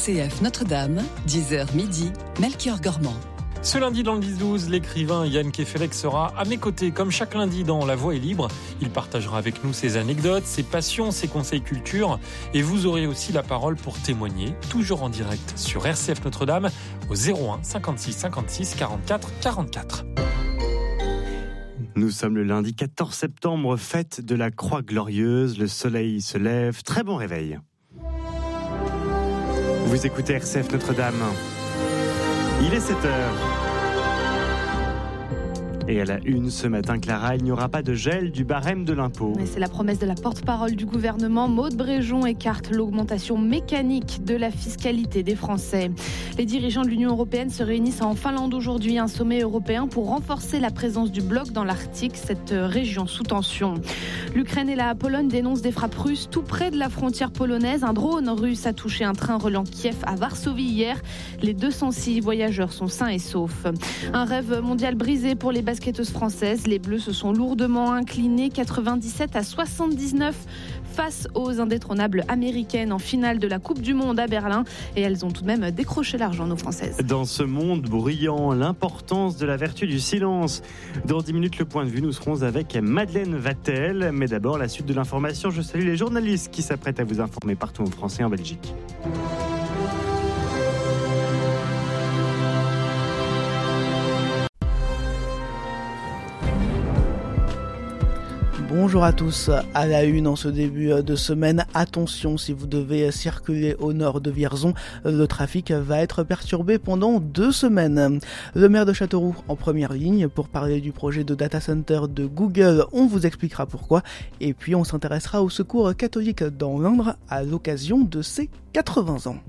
RCF Notre-Dame, 10h midi, Melchior Gormand. Ce lundi dans le 10-12, l'écrivain Yann Kefelec sera à mes côtés, comme chaque lundi dans La Voix est libre. Il partagera avec nous ses anecdotes, ses passions, ses conseils culture. Et vous aurez aussi la parole pour témoigner, toujours en direct sur RCF Notre-Dame, au 01 56 56 44 44. Nous sommes le lundi 14 septembre, fête de la Croix Glorieuse. Le soleil se lève. Très bon réveil. Vous écoutez RCF Notre-Dame. Il est 7h. Et à la une ce matin, Clara, il n'y aura pas de gel du barème de l'impôt. Et c'est la promesse de la porte-parole du gouvernement. Maude Bréjon écarte l'augmentation mécanique de la fiscalité des Français. Les dirigeants de l'Union européenne se réunissent en Finlande aujourd'hui, un sommet européen pour renforcer la présence du bloc dans l'Arctique, cette région sous tension. L'Ukraine et la Pologne dénoncent des frappes russes tout près de la frontière polonaise. Un drone russe a touché un train reliant Kiev à Varsovie hier. Les 206 voyageurs sont sains et saufs. Un rêve mondial brisé pour les basketteuses françaises. Les Bleus se sont lourdement inclinés 97-79 face aux indétrônables américaines en finale de la Coupe du Monde à Berlin. Et elles ont tout de même décroché l'argent, nos Françaises. Dans ce monde bruyant, l'importance de la vertu du silence. Dans 10 minutes, le point de vue, nous serons avec Madeleine Vatel. Mais d'abord, la suite de l'information. Je salue les journalistes qui s'apprêtent à vous informer partout en France et en Belgique. Bonjour à tous, à la une en ce début de semaine, attention si vous devez circuler au nord de Vierzon, le trafic va être perturbé pendant 2 semaines. Le maire de Châteauroux en première ligne pour parler du projet de data center de Google, on vous expliquera pourquoi, et puis on s'intéressera au secours catholique dans l'Indre à l'occasion de ses 80 ans.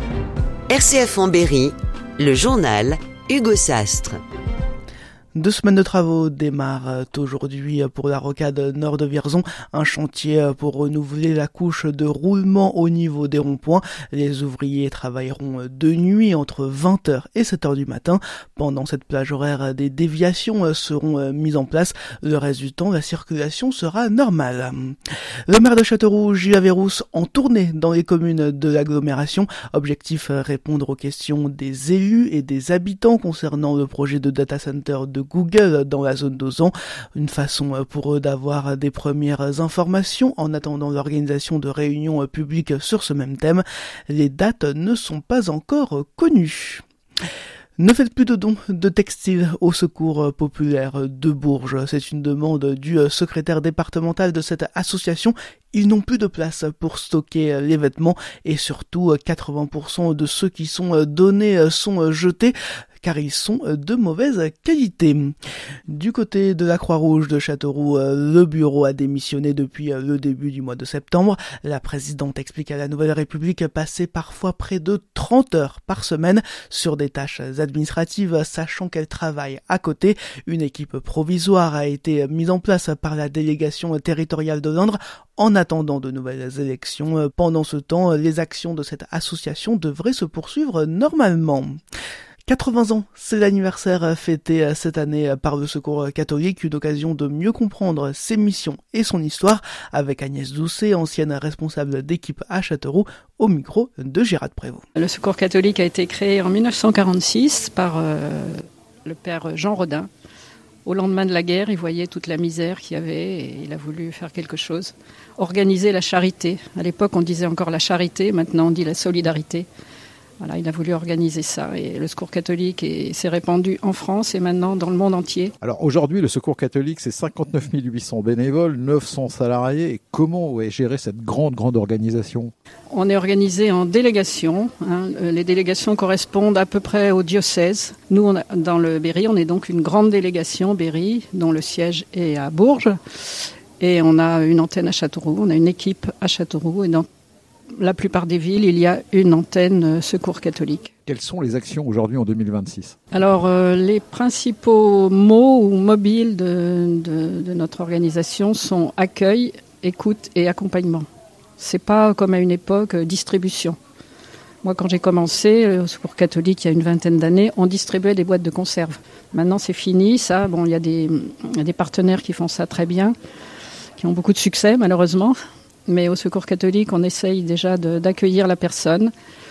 RCF en Berry, le journal Hugo Sastre. 2 semaines de travaux démarrent aujourd'hui pour la rocade nord de Vierzon, un chantier pour renouveler la couche de roulement au niveau des ronds-points. Les ouvriers travailleront de nuit entre 20h et 7h du matin. Pendant cette plage horaire, des déviations seront mises en place. Le reste du temps, la circulation sera normale. Le maire de Châteauroux, Gilles Averrousse, en tournée dans les communes de l'agglomération. Objectif, répondre aux questions des élus et des habitants concernant le projet de data center de Google dans la zone d'Ozan, une façon pour eux d'avoir des premières informations en attendant l'organisation de réunions publiques sur ce même thème. Les dates ne sont pas encore connues. Ne faites plus de dons de textiles au Secours populaire de Bourges. C'est une demande du secrétaire départemental de cette association. Ils n'ont plus de place pour stocker les vêtements et surtout 80% de ceux qui sont donnés sont jetés car ils sont de mauvaise qualité. Du côté de la Croix-Rouge de Châteauroux, le bureau a démissionné depuis le début du mois de septembre. La présidente explique à la Nouvelle République passer parfois près de 30 heures par semaine sur des tâches administratives, sachant qu'elle travaille à côté. Une équipe provisoire a été mise en place par la délégation territoriale de l'Indre en attendant de nouvelles élections. Pendant ce temps, les actions de cette association devraient se poursuivre normalement. 80 ans, c'est l'anniversaire fêté cette année par le Secours catholique, une occasion de mieux comprendre ses missions et son histoire avec Agnès Doucet, ancienne responsable d'équipe à Châteauroux, au micro de Gérard Prévost. Le Secours catholique a été créé en 1946 par le père Jean Rodin. Au lendemain de la guerre, il voyait toute la misère qu'il y avait et il a voulu faire quelque chose. Organiser la charité. À l'époque, on disait encore la charité, maintenant on dit la solidarité. Voilà, il a voulu organiser ça et le Secours catholique s'est répandu en France et maintenant dans le monde entier. Alors aujourd'hui, le Secours catholique, c'est 59 800 bénévoles, 900 salariés. Et comment est gérée cette grande organisation ? On est organisé en délégations. Les délégations correspondent à peu près au diocèse. Nous, dans le Berry, on est donc une grande délégation Berry, dont le siège est à Bourges. Et on a une antenne à Châteauroux, on a une équipe à Châteauroux et dans la plupart des villes, il y a une antenne Secours catholique. Quelles sont les actions aujourd'hui en 2026 ? Alors, les principaux mots ou mobiles de notre organisation sont accueil, écoute et accompagnement. C'est pas comme à une époque distribution. Moi, quand j'ai commencé au Secours catholique il y a une 20aine d'années, on distribuait des boîtes de conserve. Maintenant, c'est fini, ça. Bon, il y a des partenaires qui font ça très bien, qui ont beaucoup de succès, malheureusement. Mais au Secours catholique, on essaye déjà d'accueillir la personne